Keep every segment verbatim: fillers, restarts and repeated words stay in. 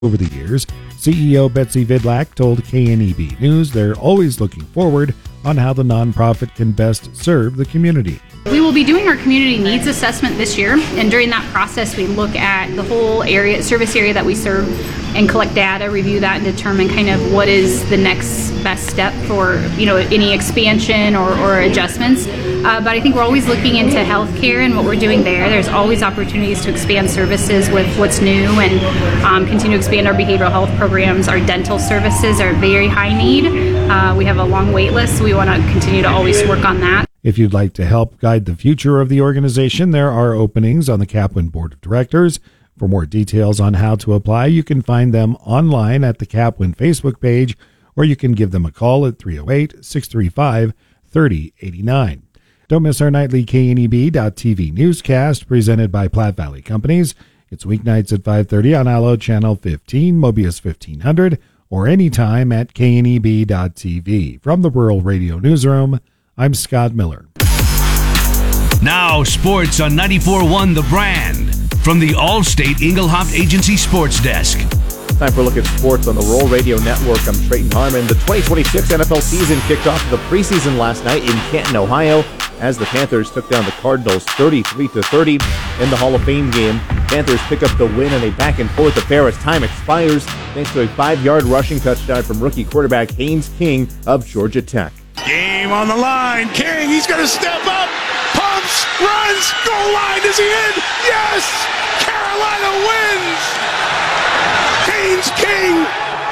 over the years. C E O Betsy Vidlak told K N E B News they're always looking forward on how the nonprofit can best serve the community. We will be doing our community needs assessment this year, and during that process we look at the whole area, service area that we serve, and collect data, review that, and determine kind of what is the next best step for, you know, any expansion or, or adjustments. Uh, but I think we're always looking into healthcare and what we're doing there. There's always opportunities to expand services with what's new and um, continue to expand our behavioral health programs. Our dental services are very high need. Uh, we have a long wait list, so we want to continue to always work on that. If you'd like to help guide the future of the organization, there are openings on the Kaplan Board of Directors. For more details on how to apply, you can find them online at the Kaplan Facebook page, or you can give them a call at three oh eight, six three five, three oh eight nine. Don't miss our nightly K N E B dot T V newscast presented by Platte Valley Companies. It's weeknights at five thirty on Allo Channel fifteen, Mobius fifteen hundred, or anytime at K N E B dot T V. From the Rural Radio Newsroom, I'm Scott Miller. Now sports on ninety-four point one The Brand. From the Allstate Engelhoff Agency Sports Desk. Time for a look at sports on the Rural Radio Network. I'm Trayton Harmon. The twenty twenty-six N F L season kicked off the preseason last night in Canton, Ohio, as the Panthers took down the Cardinals thirty-three to thirty in the Hall of Fame game. Panthers pick up the win in a back-and-forth affair as time expires, thanks to a five-yard rushing touchdown from rookie quarterback Haynes King of Georgia Tech. Game on the line. King, he's going to step up. Pumps, runs, goal line. Is he in? Yes! Carolina wins! Haynes King,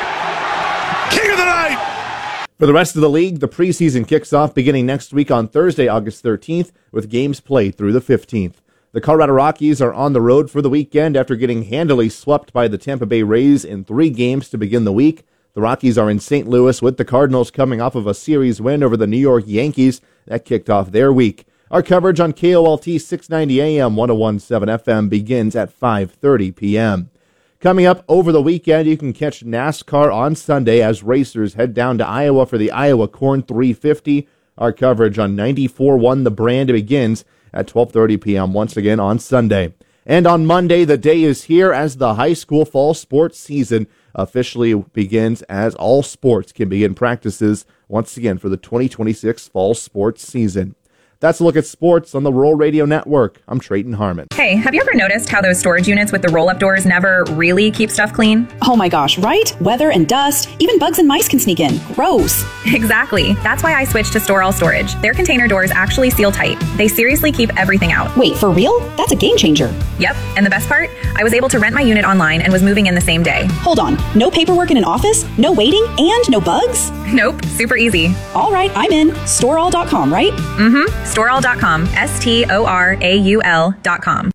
King of the night! For the rest of the league, the preseason kicks off beginning next week on Thursday, August thirteenth, with games played through the fifteenth. The Colorado Rockies are on the road for the weekend after getting handily swept by the Tampa Bay Rays in three games to begin the week. The Rockies are in Saint Louis with the Cardinals coming off of a series win over the New York Yankees that kicked off their week. Our coverage on K O L T six ninety A M, one oh one point seven F M begins at five thirty p.m. Coming up over the weekend, you can catch NASCAR on Sunday as racers head down to Iowa for the Iowa Corn three fifty. Our coverage on ninety-four point one The Brand begins at twelve thirty p.m. once again on Sunday. And on Monday, the day is here as the high school fall sports season officially begins, as all sports can begin practices once again for the twenty twenty-six fall sports season. That's a look at sports on the Rural Radio Network. I'm Trayton Harmon. Hey, have you ever noticed how those storage units with the roll-up doors never really keep stuff clean? Oh my gosh, right? Weather and dust, even bugs and mice can sneak in. Gross. Exactly. That's why I switched to Store All Storage. Their container doors actually seal tight. They seriously keep everything out. Wait, for real? That's a game changer. Yep, and the best part? I was able to rent my unit online and was moving in the same day. Hold on, no paperwork in an office? No waiting? And no bugs? Nope, super easy. All right, I'm in. store all dot com, right? Mm-hmm. store all dot com. S T O R A U L dot com.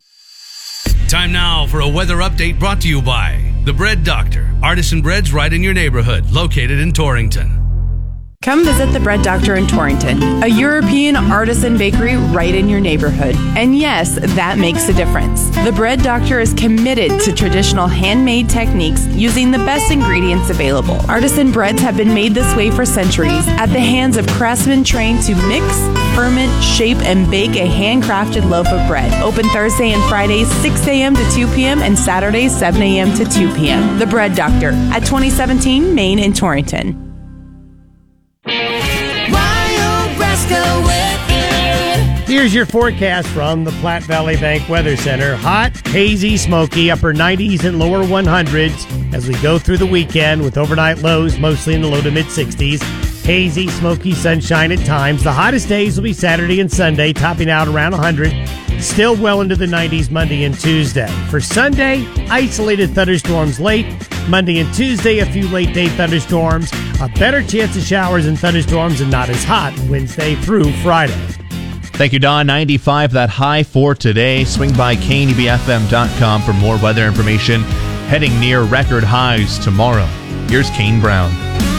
Time now for a weather update brought to you by The Bread Doctor. Artisan breads right in your neighborhood, located in Torrington. Come visit The Bread Doctor in Torrington, a European artisan bakery right in your neighborhood. And yes, that makes a difference. The Bread Doctor is committed to traditional handmade techniques using the best ingredients available. Artisan breads have been made this way for centuries at the hands of craftsmen trained to mix, ferment, shape, and bake a handcrafted loaf of bread. Open Thursday and Fridays six a.m. to two p.m. and Saturdays seven a.m. to two p.m. The Bread Doctor at twenty seventeen Main in Torrington. Here's your forecast from the Platte Valley Bank Weather Center. Hot, hazy, smoky, upper nineties and lower one hundreds as we go through the weekend with overnight lows mostly in the low to mid sixties. Hazy, smoky sunshine at times. The hottest days will be Saturday and Sunday, topping out around one hundred. Still well into the nineties Monday and Tuesday. For Sunday, isolated thunderstorms late. Monday and Tuesday, a few late-day thunderstorms. A better chance of showers and thunderstorms and not as hot Wednesday through Friday. Thank you, Don. ninety-five, that high for today. Swing by K N E B F M dot com for more weather information. Heading near record highs tomorrow. Here's Kane Brown.